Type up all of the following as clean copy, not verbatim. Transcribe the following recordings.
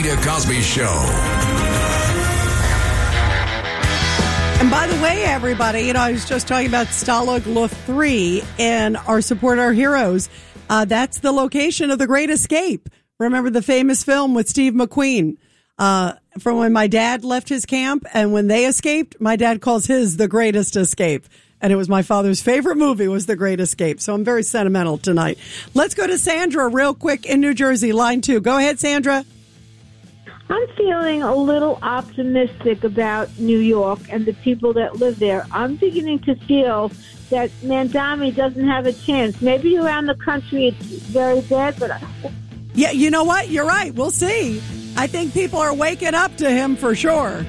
Rita Cosby Show. And by the way, everybody, I was just talking about Stalag Luft 3 and our Support Our Heroes. That's the location of The Great Escape. Remember the famous film with Steve McQueen from when my dad left his camp and when they escaped, my dad calls his The Greatest Escape. And it was my father's favorite movie was The Great Escape. So I'm very sentimental tonight. Let's go to Sandra real quick in New Jersey, line 2. Go ahead, Sandra. I'm feeling a little optimistic about New York and the people that live there. I'm beginning to feel that Mandami doesn't have a chance. Maybe around the country it's very bad, but... Yeah, you know what? You're right. We'll see. I think people are waking up to him for sure.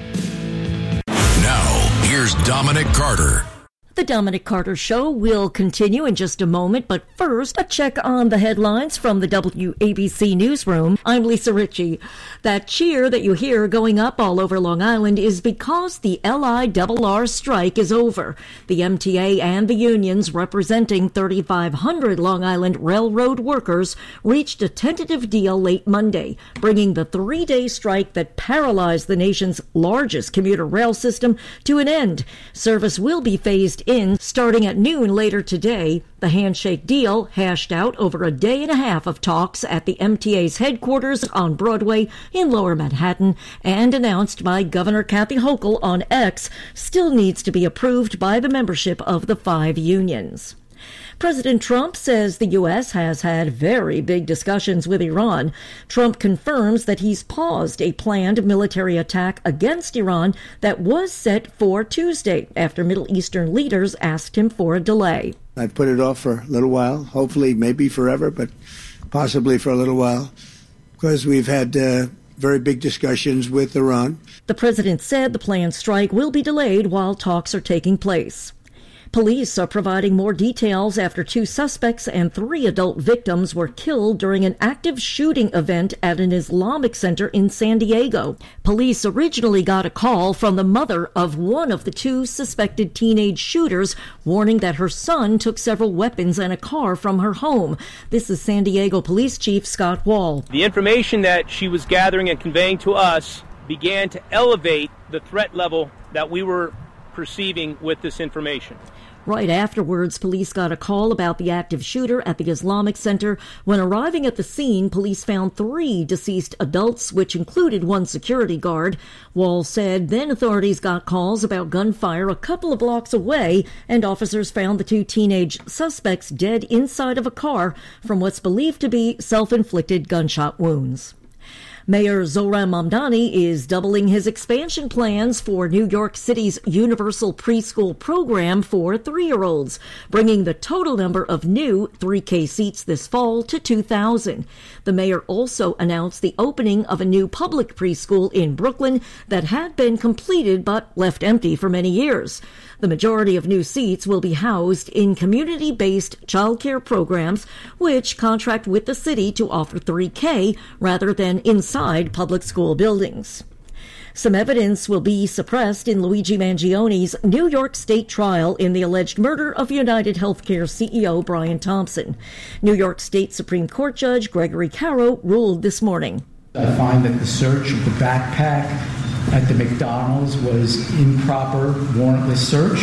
Now, here's Dominic Carter. The Dominic Carter Show will continue in just a moment, but first, a check on the headlines from the WABC newsroom. I'm Lisa Ritchie. That cheer that you hear going up all over Long Island is because the LIRR strike is over. The MTA and the unions representing 3,500 Long Island Railroad workers reached a tentative deal late Monday, bringing the 3-day strike that paralyzed the nation's largest commuter rail system to an end. Service will be phased in starting at noon later today. The handshake deal hashed out over a day and a half of talks at the MTA's headquarters on Broadway in Lower Manhattan and announced by Governor Kathy Hochul on X still needs to be approved by the membership of the 5 unions. President Trump says the U.S. has had very big discussions with Iran. Trump confirms that he's paused a planned military attack against Iran that was set for Tuesday after Middle Eastern leaders asked him for a delay. I've put it off for a little while, hopefully maybe forever, but possibly for a little while, because we've had very big discussions with Iran. The president said the planned strike will be delayed while talks are taking place. Police are providing more details after 2 suspects and 3 adult victims were killed during an active shooting event at an Islamic center in San Diego. Police originally got a call from the mother of one of the 2 suspected teenage shooters, warning that her son took several weapons and a car from her home. This is San Diego Police Chief Scott Wall. The information that she was gathering and conveying to us began to elevate the threat level that we were perceiving with this information. Right afterwards, police got a call about the active shooter at the Islamic Center. When arriving at the scene, police found 3 deceased adults, which included 1 security guard. Wall said then authorities got calls about gunfire a couple of blocks away, and officers found the 2 teenage suspects dead inside of a car from what's believed to be self-inflicted gunshot wounds. Mayor Zohran Mamdani is doubling his expansion plans for New York City's universal preschool program for 3-year-olds, bringing the total number of new 3K seats this fall to 2,000. The mayor also announced the opening of a new public preschool in Brooklyn that had been completed but left empty for many years. The majority of new seats will be housed in community-based childcare programs, which contract with the city to offer 3K rather than inside public school buildings. Some evidence will be suppressed in Luigi Mangioni's New York State trial in the alleged murder of United Healthcare CEO Brian Thompson. New York State Supreme Court Judge Gregory Caro ruled this morning. I find that the search of the backpack at the McDonald's was improper, warrantless search,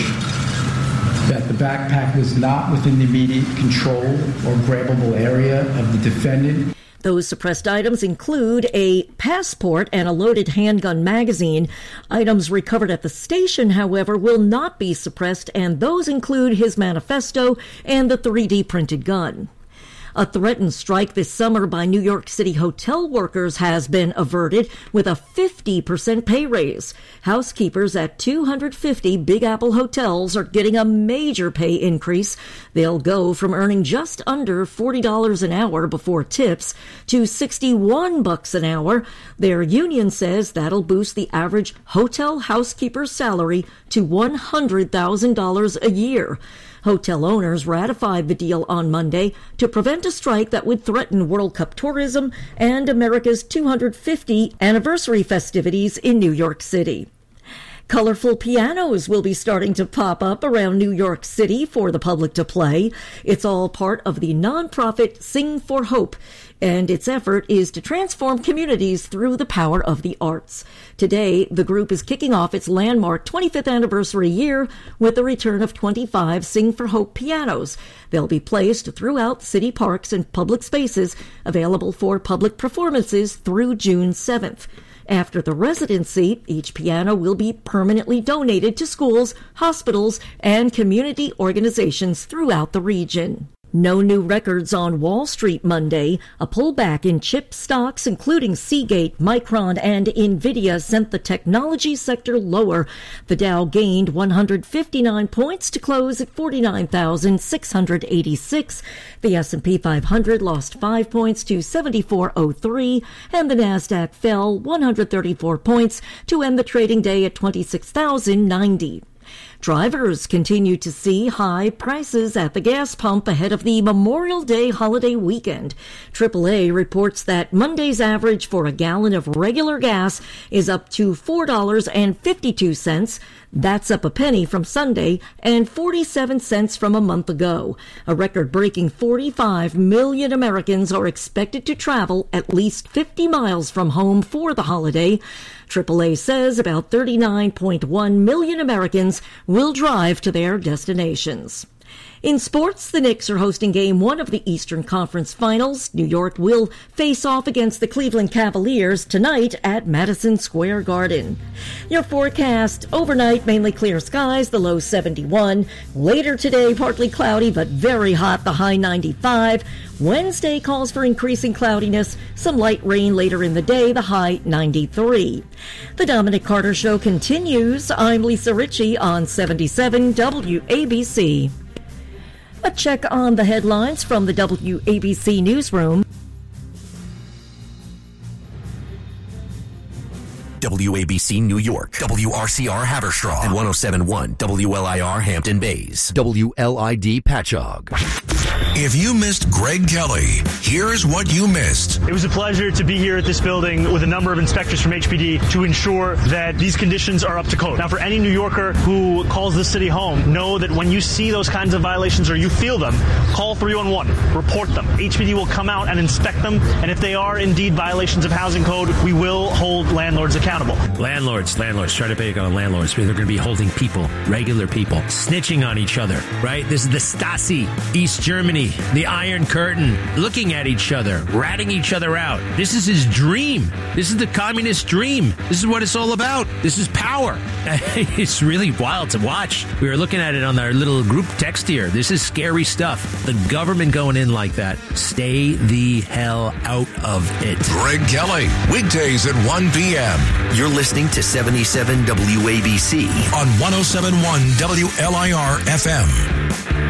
that the backpack was not within the immediate control or grabbable area of the defendant. Those suppressed items include a passport and a loaded handgun magazine. Items recovered at the station, however, will not be suppressed, and those include his manifesto and the 3D printed gun. A threatened strike this summer by New York City hotel workers has been averted with a 50% pay raise. Housekeepers at 250 Big Apple hotels are getting a major pay increase. They'll go from earning just under $40 an hour before tips to $61 an hour. Their union says that'll boost the average hotel housekeeper's salary to $100,000 a year. Hotel owners ratified the deal on Monday to prevent a strike that would threaten World Cup tourism and America's 250th anniversary festivities in New York City. Colorful pianos will be starting to pop up around New York City for the public to play. It's all part of the nonprofit Sing for Hope, and its effort is to transform communities through the power of the arts. Today, the group is kicking off its landmark 25th anniversary year with the return of 25 Sing for Hope pianos. They'll be placed throughout city parks and public spaces, available for public performances through June 7th. After the residency, each piano will be permanently donated to schools, hospitals, and community organizations throughout the region. No new records on Wall Street Monday. A pullback in chip stocks, including Seagate, Micron, and Nvidia, sent the technology sector lower. The Dow gained 159 points to close at 49,686. The S&P 500 lost 5 points to 7403, and the Nasdaq fell 134 points to end the trading day at 26,090. Drivers continue to see high prices at the gas pump ahead of the Memorial Day holiday weekend. AAA reports that Monday's average for a gallon of regular gas is up to $4.52. That's up a penny from Sunday and 47 cents from a month ago. A record-breaking 45 million Americans are expected to travel at least 50 miles from home for the holiday. AAA says about 39.1 million Americans will drive to their destinations. In sports, the Knicks are hosting Game 1 of the Eastern Conference Finals. New York will face off against the Cleveland Cavaliers tonight at Madison Square Garden. Your forecast: overnight, mainly clear skies, the low 71. Later today, partly cloudy but very hot, the high 95. Wednesday calls for increasing cloudiness, some light rain later in the day, the high 93. The Dominic Carter Show continues. I'm Lisa Ritchie on 77 WABC. A check on the headlines from the WABC newsroom. WABC New York, WRCR Haverstraw, and 107.1 WLIR Hampton Bays, WLID Patchogue. If you missed Greg Kelly, here's what you missed. It was a pleasure to be here at this building with a number of inspectors from HPD to ensure that these conditions are up to code. Now, for any New Yorker who calls this city home, know that when you see those kinds of violations or you feel them, call 311, report them. HPD will come out and inspect them, and if they are indeed violations of housing code, we will hold landlords accountable. Landlords, try to pick on landlords. They're going to be holding people, regular people, snitching on each other, right? This is the Stasi, East Germany, the Iron Curtain, looking at each other, ratting each other out. This is his dream. This is the communist dream. This is what it's all about. This is power. It's really wild to watch. We were looking at it on our little group text here. This is scary stuff. The government going in like that. Stay the hell out of it. Greg Kelly, weekdays at 1 p.m. You're listening to 77 WABC on 107.1 WLIR FM.